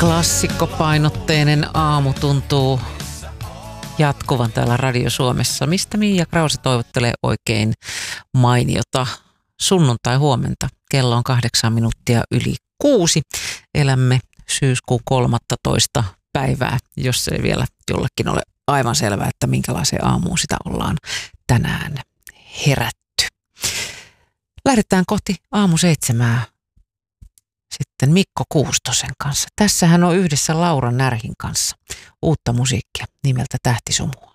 Klassikkopainotteinen aamu tuntuu jatkuvan täällä Radio Suomessa, mistä Mia Krause toivottelee oikein mainiota sunnuntai-huomenta. Kello on 8:08. Elämme syyskuun 13. päivää, jos ei vielä jollekin ole aivan selvää, että minkälaiseen aamuun sitä ollaan tänään herätty. Lähdetään kohti aamu 7 sitten Mikko Kuustosen kanssa. Tässä hän on yhdessä Laura Närhin kanssa uutta musiikkia nimeltä Tähtisumua.